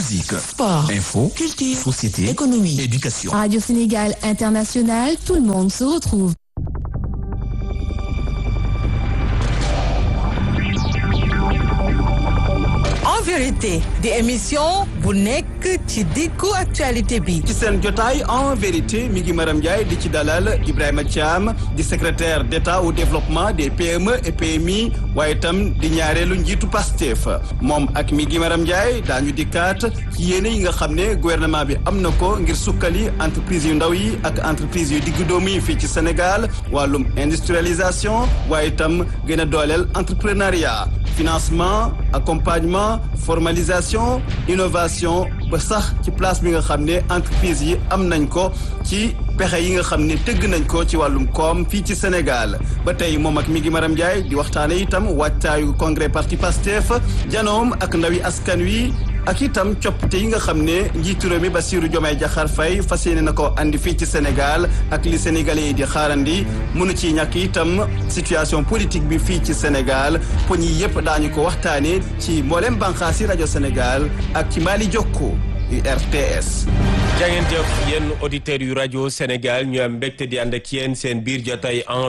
Musique, sport, info, culture, société, économie, éducation. Radio Sénégal International, tout le monde se retrouve. En vérité di émission bu nekk ci diggu actualité bi. ci seen jotaay en vérité mi ngi Maram Ndiaye di ci dalal Ibrahima Thiam di secrétaire d'État au développement des PME et PMI waaye itam di ñaareelu njiitu Pastef moom ak mi ngi Maram Ndiaye daañu dikkaat ci yéene yi nga xam ne gouvernement bi am na ko ngir sukkali entreprise yu ndaw yi ak entreprise yu diggu doomu yi fii ci Sénégal wàllum industrialisation waaye itam gën a dooleel entrepreneuriat financement accompagnement formalisation innovation ba sax ci place bi nga xam ne entreprise yi am nañ ko ci pexe yi nga xam ne tëgg nañ ko ci wàllum koom fii ci Sénégal ba tey moom ak mi ngi Maram Ndiaye di waxtaane itam wàccaayu congrès parti Pastef janoom ak ndawi askan wi ak itam coppite yi nga xam ne njiitu réew mi Bassirou Diomaye Diakhar Faye fas yéene na ko andi fii ci Sénégal ak li sénégalais yi di xaarandi mënu ci ñàkk itam situation politique bi fii ci Sénégal poñ yi yëpp daañu ko waxtaane ci mboolem bànqaas yi rajo Sénégal ak ci Mali Jokko RTS. jangeen jëf yéen auditeurs yu rajo Sénégal ñu am mbégte di ànd ak yéen seen biir jotaay en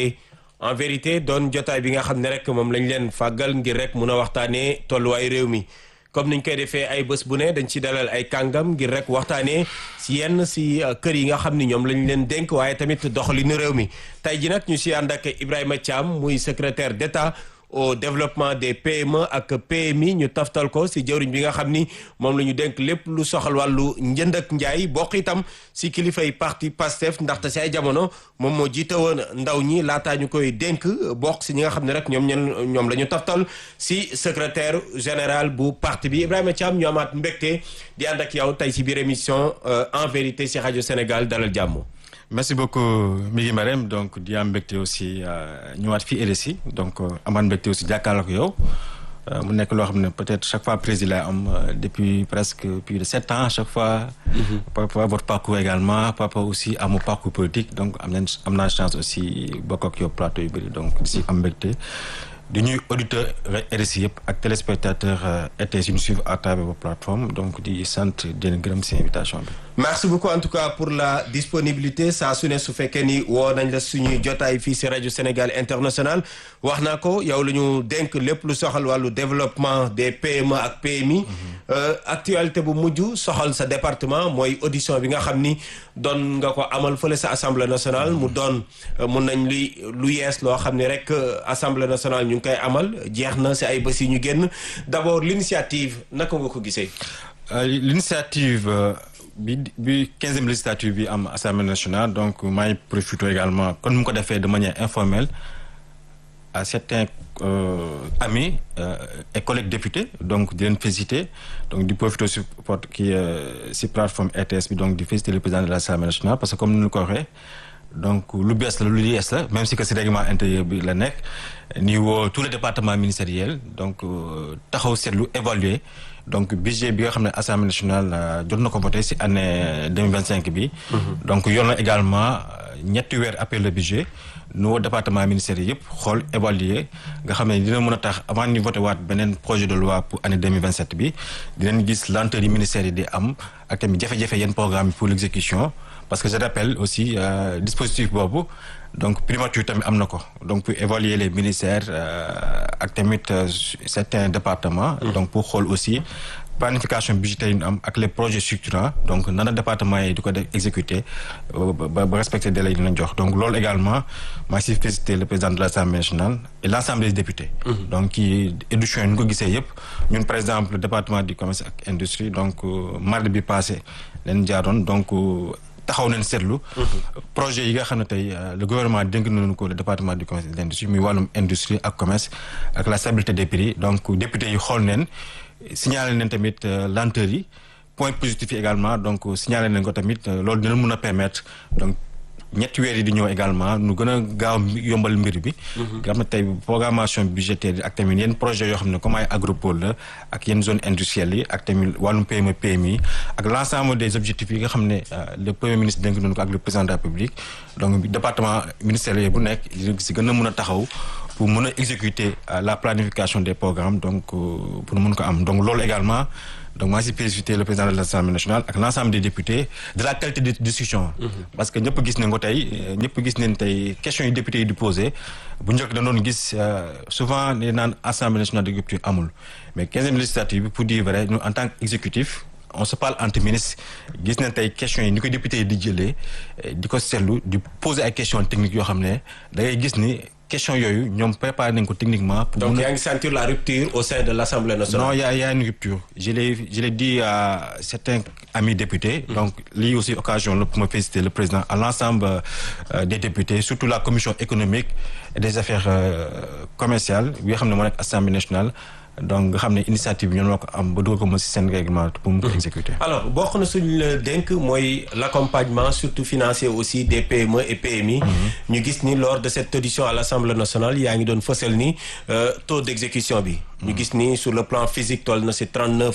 vérité doon jotaay bi nga xam ne rek moom lañ leen fàggal ngir rek mun a waxtaanee tolluwaay réew mi. comme niñ koy defee ay bés bu ne dañ ci dalal ay kàngam ngir rek waxtaanee si yenn si kër yi nga xam ni ñoom lañ leen dénk waaye tamit doxalinu réew mi tey ji nag ñu si ànd ak Ibrahima Thiam muy secrétaire d'État au développement des PME ak PMI ñu taftal ko si jëwriñ bi nga xam ni moom la ñu dénk lépp lu soxal wàllu njënd ak njaay bokk itam si kilifay parti Pastef ndaxte si ay jamono moom moo jiite woon ndaw ñi laataa ñu koy dénk bokk si ñi nga xam ne rek ñoom la ñu taftal si secrétaire général bu parti bi Ibrahima Thiam ñu amaat mbégte di ànd ak yow tey si biir émission en vérité si rajo Sénégal dalal jàmm. merci beaucoup mi ngi Marème donc di am mbégte aussi ñëwaat fii RSI donc amaat mbégte aussi jàkkaarloo ak yow mu nekk loo xam ne peut-être chaque fois président lay am depuis presque plus de 7 ans à chaque fois. par rapport à votre parcours également par rapport aussi à mon parcours politique donc am naa chance aussi bokk ak yow plateau yu bëri donc di si am mbégte di ñuy auditeur RSI yëpp ak téléspectateur RTS yu ñu suivre à travers vos plateformes donc di sant di leen gërëm si invitation bi. merci beaucoup en tout cas pour la disponibilité saa su ne su fekkee ni woo nañ la suñuy jotaay fii si rajo Sénégal International wax naa ko yow la ñu dénk lépp lu soxal wàllu développement des PME ak PMI. actualité bu mujj soxal sa département mooy audition bi nga xam ni doon nga ko amal fële sa assemblée nationale mu doon mun nañ lu yees loo xam ne rek assemblée nationale ñu ngi koy amal jeex na si ay bés yi ñu génn d'abord l'initiative naka nga ko gisee. l'initiative bi 15e législature bi am assemblée nationale donc maa ngi profité également kon mu ko defee de manière informelle à certains amis et collègues députés donc di leen féliciter donc di profité si plateforme RTS bi donc di féliciter le président de l'Assemblée nationale parce que comme ni ñu ko waxee donc lu bees la lu yees la même si que si règlement intérieur bi la nekk ni woo tous les départements ministériels donc taxaw seetlu évaluer donc budget bi nga xam ne Assemblée nationale jot na ko voté si année 2025 bi. donc yoon na également ñetti weer après le budget nu département ministériel yëpp xool évaluer nga xam ne dina mën a tax avant ñu voté waat beneen projet de loi pour année 2027 bi dinañ gis lenteur yi ministère yi di am ak tamit jafe-jafe yenn programme pour l'exécution parce que je rappelle aussi dispositif boobu donc primature tamit am na ko donc pour évaluer les ministères ak tamit certains départements. donc pour xool aussi planification budgétaire yi ñu am ak les projets structurants donc nana département yi di ko def exécuter ba respecter délai yi dinañ jox donc loolu également maa ngi si féliciter le président de l'Assemblée nationale et l'Assemblée des députés. donc kii édition yi ñu ko gisee yëpp ñun par exemple le département du commerce ak industrie donc mardi bi passé leen jaaroon donc. taxaw nañ seetlu projet yi nga xam ne tey le gouvernement dénk nañu ko le département du commerce et de l'industrie muy wàllum industrie ak commerce ak la stabilité des prix donc député yi xool neen signalé nañ tamit lenteur yi point positif yi également donc signalé nañ ko tamit loolu dina mën a permettre donc ñetti weer yi di ñëw également nu gën a gaaw yombal mbir bi. nga xam ne tey programmation budgétaire ak tamit yenn projet yoo xam ne comme ay agropole la ak yenn zone industrielle yi ak tamit wàllum PME PMI ak l'ensemble des objectifs yi nga xam ne le premier ministre dénk nañu ko ak le président de la République donc département ministériel bu nekk dina si gën a mën a taxaw pour mën a exécuter la planification des programmes donc pour mën ko am donc loolu également donc maa ngi si félicité le président de l'Assemblée nationale ak l'ensemble des députés de la qualité de discussion. parce que ñëpp gis nañ ko tey ñëpp gis nañ tey questions yi députés yi di posé bu njëkk da doon gis souvent ne naan Assemblée nationale d'agriculture amul mais 15e législative bi pour dire vrai nous en tant qu'exécutif on se parle entre ministres gis nañ tey questions yi ni ko député yi di jëlee di ko seetlu di poser ay questions techniques yoo xam ne da ngay gis ni question yooyu ñoom préparé nañ ko techniquement. donc yaa ngi sentir la rupture au sein de l'Assemblée nationale. non il y a une rupture je l'ai dit à certains amis députés. donc lii aussi occasion la pour me féliciter le président à l'ensemble des députés surtout la commission économique et des affaires commerciales bi nga xam ne moo nekk Assemblée nationale. donc nga xam ne initiative bi ñoo noo ko am ba dugal ko mo ci seen règlement pour mu ko exécuter. alors bokk na suñu la dénk mooy l'accompagnement surtout financier aussi des PME et PMI. ñu gis ni lors de cette audition à l'Assemblée nationale yaa ngi doon fësal ni taux d'exécution bi. ñu gis ni sur le plan physique toll na ci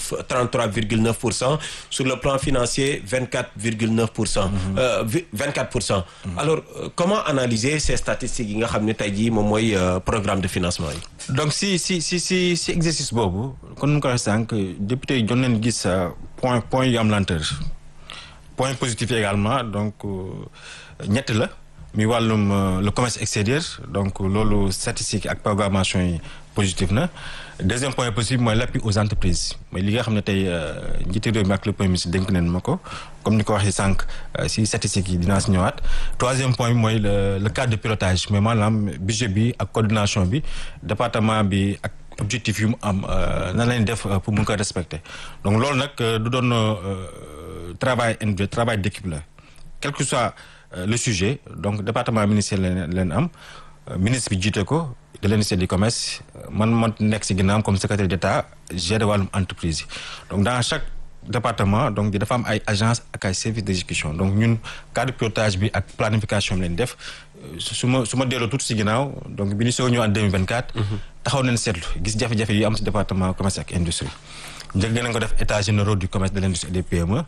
33,9%, sur le plan financier 24,9%. 24%. alors comment analyser ces statistiques yi nga xam ne tey jii moom mooy programme de financement yi. donc si exercice boobu kon nu ko waxee sànq député yi doon nañ gis point yu am lenteur point positif également donc ñett la mi wàllum le commerce extérieur donc loolu statistique ak programmation yi positif na deuxième point positif mooy l'appui aux entreprises mooy li nga xam ne tey njiitu réew mi ak le premier ministre dénk nañ ma ko comme ni ko waxee sànq si statistiques yi dinaa si ñëwaat troisième point bi mooy le cadre de pilotage mais maanaam budget bi ak coordination bi département bi ak objectif yu mu am nan lañ def pour mun ko respecter donc loolu nag du doon travail d'équipe la quel que soit le sujet donc département ministériel leen am ministre bi jiite ko de l'industrie du commerce man nekk si ginnaawam comme secrétaire d'État gérer wàllum entreprise yi donc dans chaque département donc dafa am ay agence ak ay services d'exécution donc ñun cadre de pilotage bi ak planification bi leen def su ma delloo tuuti si ginnaaw donc bi ñu soog ñëw en 2024 taxaw nañ seetlu gis jafe-jafe yi am si département commerce ak industrie njëkk nañ ko def états généraux du commerce de l'industrie et des PME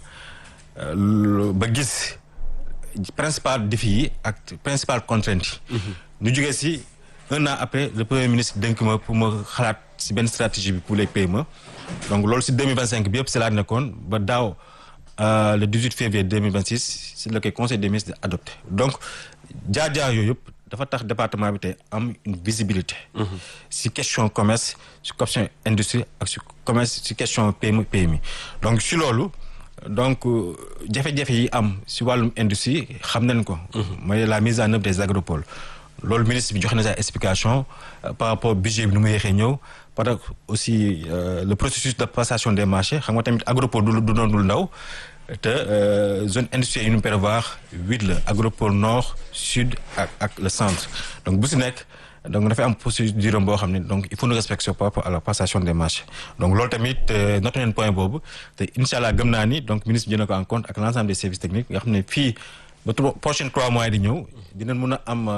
ba gis principal défi yi ak principal contrainte yi ñu jógee si un an après le premier ministre dénk ma pour ma xalaat si benn stratégie bi pour les PME donc loolu si 2025 bi yëpp c'est laa nekkoon ba daaw le 18 février 2026 si la koy conseil des ministres adopté donc jaar-jaar yooyu yëpp dafa tax département bi tey am une visibilité si question commerce si question industrie ak si commerce si question PME PMI donc si loolu donc jafe-jafe yi am si wàllum industrie xam nañ ko mooy la mise en œuvre des agropoles loolu ministre bi joxe na sa explication par rapport budget bi nu mu yéexee ñëw par rapport aussi le processus de passation des marchés xam nga tamit agropole du doon dul ndaw te zone industrielle yi ñu prévoir 8 la agropole nord sud ak le centre donc bu si nekk donc dafay am procédure boo xam ne donc il faut nous respecter par rapport à la passation des marchés donc loolu tamit noté nañ point boobu te incha allah gëm naa ni donc ministre bi jël na ko en compte ak l'ensemble des services techniques nga xam ne fii ba prochaine 3 mois di ñëw dinañ mën a am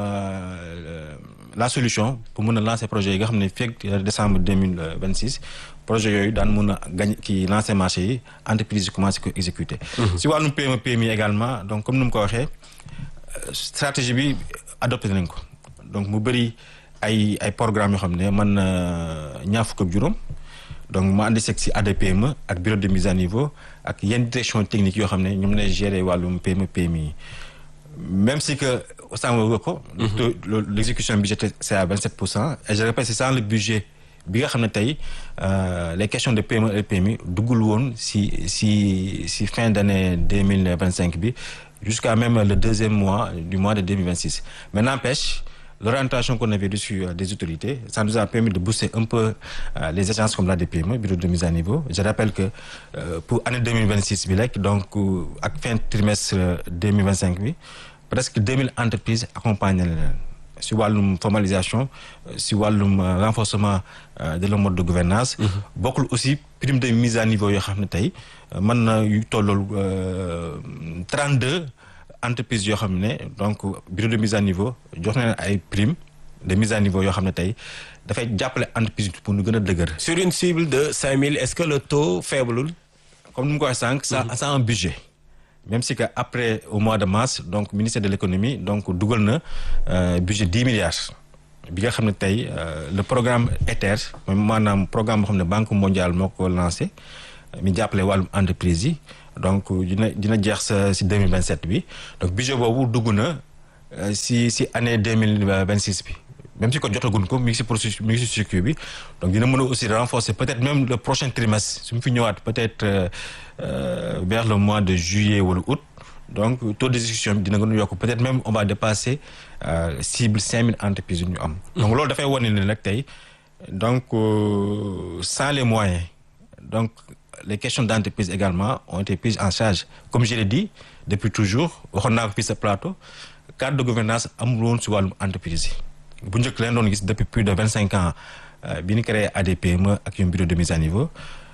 la solution pour mën a lancer projet yi nga xam ne fii ak décembre 2026 projet yooyu daan mën a gañ kii lancer marché yi entreprise yi commencé ko exécuter si wàllum PME PMI également donc comme ni mu ko waxee stratégie bi adopté nañ ko donc mu bëri ay programmes yoo xam ne man ñaar fukk ak juróom donc ma andi seg si ADPME ak bureau de mise à niveau ak yenn direction technique yoo xam ne ñoom lay gérer wàllum PME PMI même si que sànq ko l'exécution budgétaire c'est à 27% et je répète c'est sans le budget bi nga xam ne tey les questions de PME et PMI duggul woon si fin d'année 2025 bi jusqu'à même le deuxième mois du mois de 2026 mais n'empêche l'orientation qu'on avait reçue des autorités, ça nous a permis de booster un peu les agences comme l'ADPME, bureau de mise à niveau. Je rappelle que pour l'année 2026, donc à fin trimestre 2025, presque 2000 entreprises accompagnent sur la formalisation, sur le renforcement de leur mode de gouvernance. Beaucoup aussi prime de mise à niveau, maintenant, il y a 32 entreprise yoo xam ne donc bureau de mise à niveau jox na ay prime de mise à niveau yoo xam ne tey dafay jàppale entreprise pour ñu gën a dëgër. sur une cible de 5000 est-ce que le taux faible? comme ni mu ko waxee sànq. ça a un budget. même si que après au mois de mars donc ministère de l'économie donc dugal na budget 10 milliards bi nga xam ne tey le programme ETER maanaam programme boo xam ne Banque mondiale moo ko lancé mi jàppale wàllum entreprise yi donc dina jeex si 2027 bi donc budget boobu dugg na si année 2026 bi même si ko jotagun ko mi ngi si processus mi ngi si circuit bi donc dina mën a aussi renforcer peut-être même le prochain trimestre su mu fi ñëwaat peut-être vers le mois de juillet wala août donc taux d'exécution bi dina gën a yokk peut-être même on va dépasser cible 5000 entreprises yu ñu am. donc loolu dafay wane ne nag tey donc sans les moyens donc les questions d'entreprise également ont été prises en charge comme je l'ai dit depuis toujours waxoon naa ko fii sa plateau cadre de gouvernance amul woon si wàllum entreprise yi bu njëkk leen doon gis depuis plus de 25 ans bi ñu créé ADPME ak un bureau de mise à niveau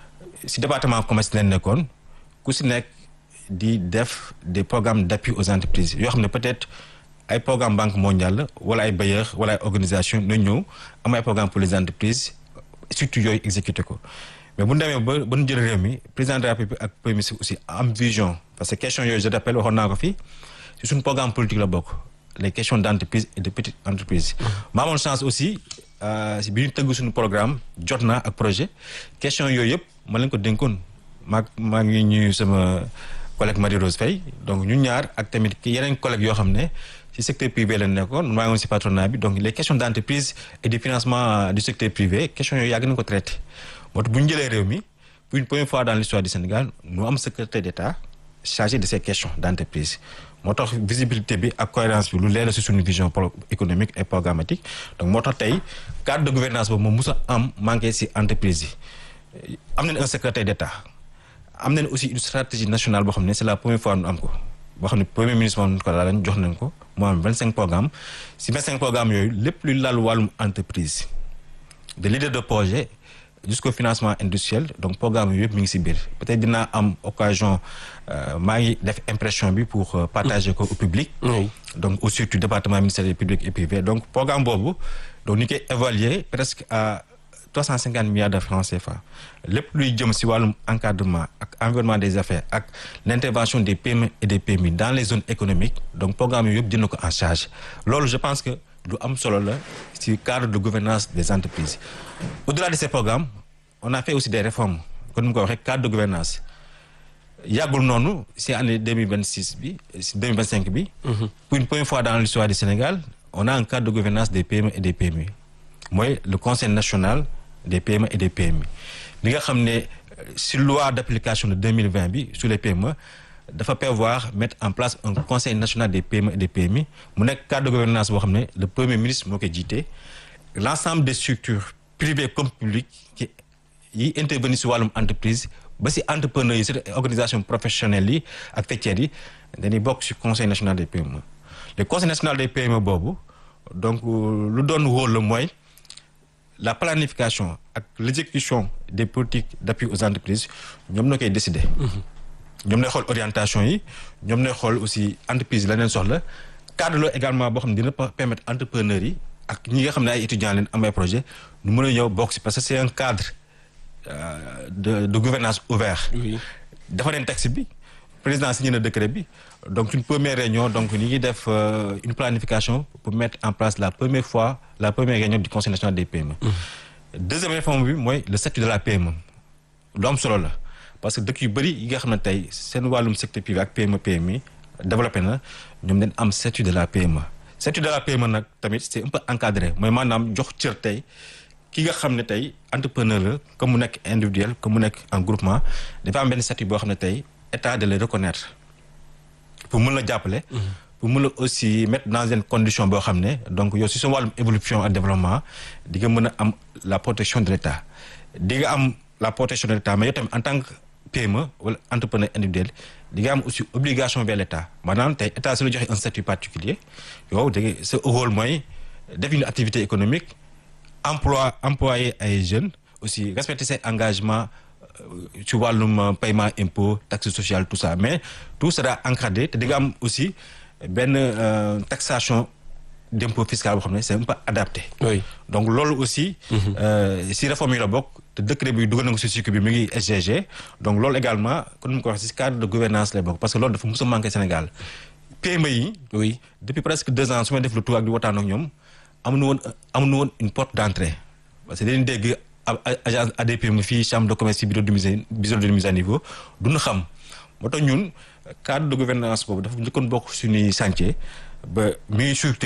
si département commerce leen nekkoon ku si nekk di def des programmes d'appui aux entreprises yoo xam ne peut-être ay programme Banque mondiale wala ay bailleurs wala ay organisation na ñëw am ay programme pour les entreprises surtout yooyu exécuté ko mais bu ñu demee ba ñu jël réew mi président de la République ak premier ministre aussi am vision parce que question yooyu je rappelle waxoon naa ko fii si suñu programme politique la bokk les questions d'entreprise et de petites entreprises. ma amoon chance aussi si bi ñu tëgg suñu programme jot naa ak projet question yooyu yëpp ma leen ko dénkoon maa ngi ñuy sama collègue Marie Rose Faye donc ñun ñaar ak tamit yeneen collègues yoo xam ne ci secteur privé lañ nekkoon maa ngi woon si patronat bi donc les questions d'entreprise et du financement du secteur privé questions yooyu yàgg nañ ko traité moo tax bu ñu jëlee réew mi pour une première fois dans l'histoire du Sénégal ñu am secrétaire d'État chargé de ces questions d'entreprise moo tax visibilité bi ak cohérence bi lu leer la si suñu vision économique et programmatique donc moo tax tey cadre de gouvernance boobu moom mos a am manqué si entreprise yi am nañ un secrétaire d'État am nañ aussi une stratégie nationale boo xam ne c'est la première fois ñu am ko boo xam ne premier ministre moom ko laalañ jox nañ ko moo am 25 programmes si 25 programmes yooyu lépp luy laal wàllum entreprise de leader de projet jusqu'au financement industriel donc programme yooyu yëpp mi ngi si biir peut-être dinaa am occasion maa ngi def impression bi pour partager ko au public. donc au surtout département ministère public et privé donc programme boobu donc ñu koy évaluer presque à 350 milliards de francs CFA lépp luy jëm si wàllum encadrement ak environnement des affaires ak l'intervention des PME et des PMI dans les zones économiques donc programme yooyu yëpp jël na ko en charge loolu je pense que lu am solo la ci cadre de gouvernance des entreprises au-delà de ces programmes on a fait aussi des réformes comme ni mu ko waxee cadre de gouvernance yàggul noonu ci année 2026 bi ci 2025 bi pour une première fois dans l'histoire du Sénégal on a un cadre de gouvernance des PME et des PMI mooy le conseil national des PME et des PMI bi nga xam ne ci loi d'application de 2020 bi sur les PME dafa prévoir mettre en place un conseil national des PME et des PMI mu nekk cadre de gouvernance boo xam ne le premier ministre moo koy jiite l'ensemble des structures privées comme publiques yi intervenir ci wàllum entreprise ba ci entrepreneurs yi ci organisation professionnelles yi ak faîtières yi dañuy bokk ci conseil national des PME le conseil national des PME boobu donc lu doon wóor la mooy la planification ak l'exécution des politiques d'appui aux entreprises ñoom ñoo koy décider ñoom ñooy xool orientation yi ñoom ñooy xool aussi entreprise yi la leen soxla cadre la également boo xam ne dina permettre entrepreneurs yi ak ñi nga xam ne ay étudiants leen am ay projet ñu mën a ñëw bokk ci parce que c'est un cadre de gouvernance ouvert dafa neen texte bi président signé na décret bi donc une première réunion donc ñu ngi def une planification pour mettre en place la première réunion du conseil national des PME deuxième réforme bi mooy le statut de la PME lu am solo la parce que dëkk yu bëri yi nga xam ne tey seen wàllum secteur privé ak PME PMI développé na ñoom dañ am statut de la PME statut de la PME nag tamit c'est un peu encadré mooy maanaam jox cër tey ki nga xam ne tey entrepreneur la comme mu nekk individuel comme mu nekk en groupement dafa am benn statut boo xam ne tey état de le reconnaître pour mën la jàppale pour mën la aussi mettre dans une condition boo xam ne donc yow si sa wàllum évolution ak développement di nga mën a am la protection de l'État di nga am la protection de l'État mais yow tamit en tant que PME wala entrepreneur individuel di nga am aussi obligation vers l'État maanaam tey état su la joxe un statut particulier yow da nga sa rôle mooy def une activité économique employer ay jeunes aussi respecter ses engagements ci wàllum paiement impôt taxe sociale tout ça mais tout sera encadré te di nga am aussi benn taxation d'impôt fiscal boo xam ne c'est un peu adapté. oui donc loolu aussi. si réforme yi la bokk te décret bi dugal na ko si cycle bi mi ngi SGG donc loolu également comme ni ma ko waxee si cadre de gouvernance lay bokk parce que loolu dafa mos a manqué Sénégal PME yi. oui depuis presque 2 ans su may def le tour ak di waxtaan ak ñoom amuñu woon une porte d'entrée parce que dañu dégg agence ADPME fii chambre de commerce ci bureau de mise à niveau duñu xam moo tax ñun cadre de gouvernance boobu dafa njëkkoon bokk suñuy chantier ba muy structuré